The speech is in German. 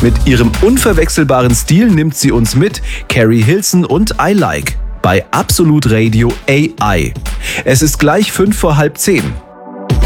Mit ihrem unverwechselbaren Stil nimmt sie uns mit. Carrie Hilson und I Like bei Absolut Radio AI. Es ist gleich 5 vor halb 10.